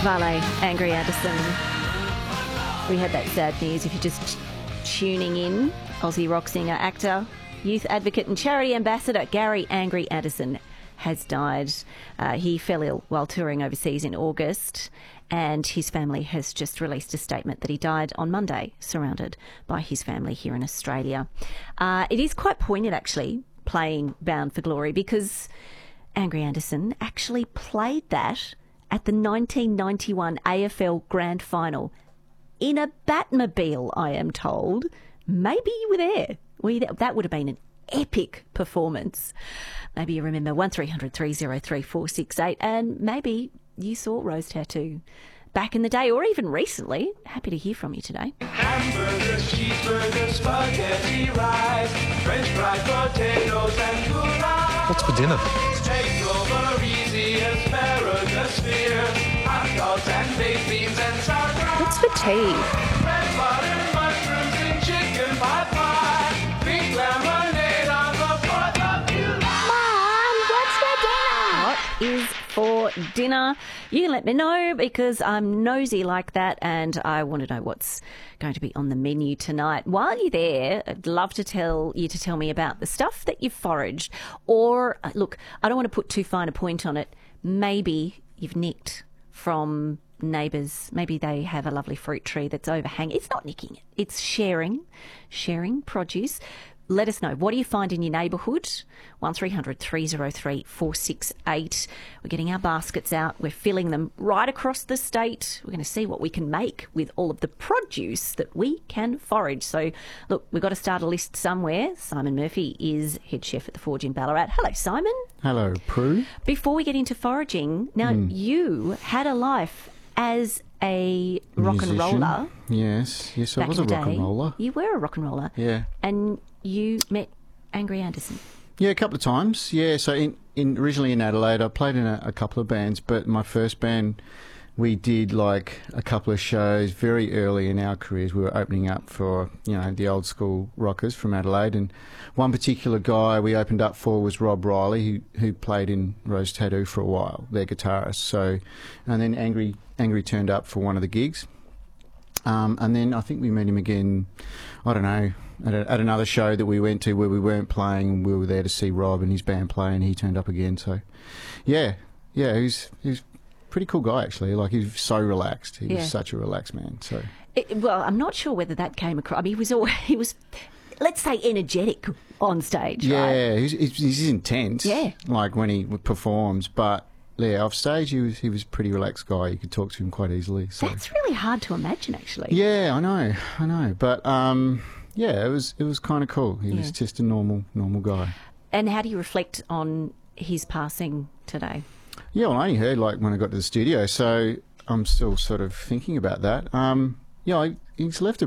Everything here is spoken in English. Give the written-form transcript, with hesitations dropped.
Vale, Angry Anderson. We had that sad news. If you're just tuning in, Aussie rock singer, actor, youth advocate and charity ambassador Gary Angry Anderson has died. He fell ill while touring overseas in August, and his family has just released a statement that he died on Monday, surrounded by his family here in Australia. It is quite poignant, actually, playing Bound for Glory, because Angry Anderson actually played that at the 1991 AFL Grand Final in a Batmobile, I am told. Maybe you were there. That would have been an epic performance. Maybe you remember 1300 303 468, and maybe you saw Rose Tattoo back in the day or even recently. Happy to hear from you today. Hamburgers, cheeseburgers, spaghetti, rice, French fries, potatoes, and goulash. What's for dinner? Take over easy asparagus sphere, hot dogs and baked beans and sauerkraut. What's for tea? Red butter, mushrooms and chicken pot pie. Pink lemonade on the 4th of July. Mom, what's for dinner? What is for dinner? You can let me know, because I'm nosy like that and I want to know what's going to be on the menu tonight. While you're there, I'd love to tell me about the stuff that you've foraged. Or, look, I don't want to put too fine a point on it. Maybe you've nicked from neighbours. Maybe they have a lovely fruit tree that's overhanging. It's not nicking it. It's sharing produce. Let us know. What do you find in your neighbourhood? 1300 303 468. We're getting our baskets out. We're filling them right across the state. We're going to see what we can make with all of the produce that we can forage. So, look, we've got to start a list somewhere. Simon Murphy is head chef at the Forge in Ballarat. Hello, Simon. Hello, Prue. Before we get into foraging, now you had a life as a rock and roller. Yes, I was a rock and roller. You were a rock and roller. Yeah. And you met Angry Anderson. Yeah, a couple of times. Yeah, so originally in Adelaide, I played in a couple of bands, but my first band, we did like a couple of shows very early in our careers. We were opening up for, the old school rockers from Adelaide, and one particular guy we opened up for was Rob Riley, who played in Rose Tattoo for a while, their guitarist. So, and then Angry turned up for one of the gigs. And then I think we met him again, I don't know, at another show that we went to where we weren't playing. We were there to see Rob and his band play, and he turned up again. So, yeah, he was a pretty cool guy, actually. Like, he was so relaxed. He was such a relaxed man. So, well, I'm not sure whether that came across. I mean, he was, let's say, energetic on stage, right? Yeah, he's intense. Yeah, like when he performs, but. Yeah, off stage he was a pretty relaxed guy. You could talk to him quite easily. So. That's really hard to imagine, actually. Yeah, I know. But it was kind of cool. He was just a normal guy. And how do you reflect on his passing today? Yeah, well, I only heard when I got to the studio, so I'm still sort of thinking about that. He's left a